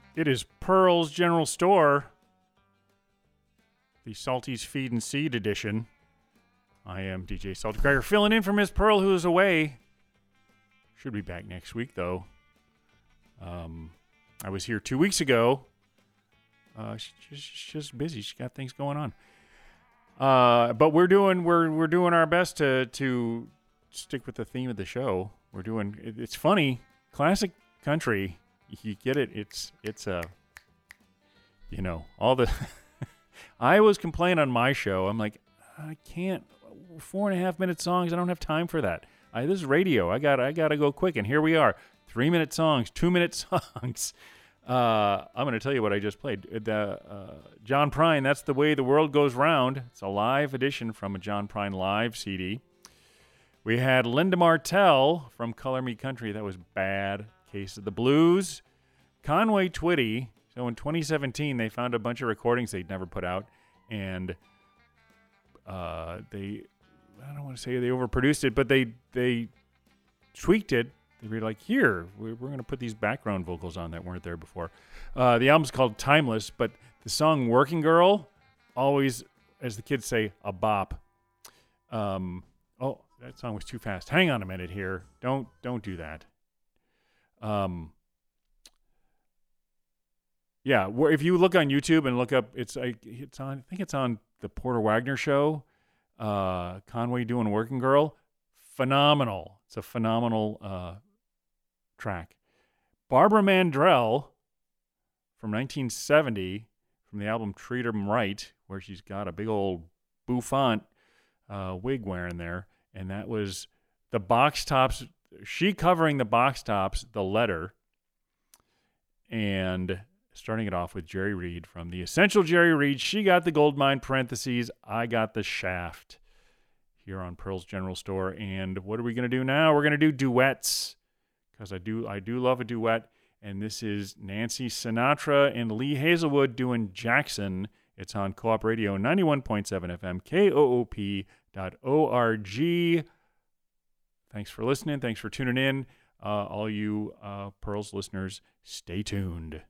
It is Pearl's General Store, the Salty's Feed and Seed edition. I am DJ Salty Cracker, filling in for Miss Pearl, who is away. Should be back next week, though. I was here 2 weeks ago. She's just busy. She's got things going on. But we're doing our best to stick with the theme of the show. It's funny, classic country. You get it. It's all the. I always complain on my show. I'm like, I can't 4.5-minute songs. I don't have time for that. This is radio. I gotta go quick. And here we are, 3-minute songs, 2-minute songs. I'm going to tell you what I just played. John Prine, That's the Way the World Goes Round. It's a live edition from a John Prine live CD. We had Linda Martell from Color Me Country. That was Bad Case of the Blues. Conway Twitty. So in 2017, they found a bunch of recordings they'd never put out. And I don't want to say they overproduced it, but they tweaked it. They were like, here, we're going to put these background vocals on that weren't there before. The album's called Timeless, but the song Working Girl, always, as the kids say, a bop. That song was too fast. Hang on a minute here. Don't do that. If you look on YouTube and look up, I think it's on the Porter Wagner show, Conway doing Working Girl. Phenomenal. It's a phenomenal track. Barbara Mandrell from 1970 from the album Treat 'Em Right, where she's got a big old bouffant wig wearing there, and that was the Box Tops. She covering the Box Tops, The Letter, and starting it off with Jerry Reed from the Essential Jerry Reed. She got the Goldmine parentheses. I got the Shaft. Here on Pearl's General Store. And what are we going to do now? We're going to do duets, because I do love a duet. And this is Nancy Sinatra and Lee Hazelwood doing Jackson. It's on Co-op Radio 91.7 FM, KOOP.org. Thanks for listening. Thanks for tuning in. All you Pearl's listeners, stay tuned.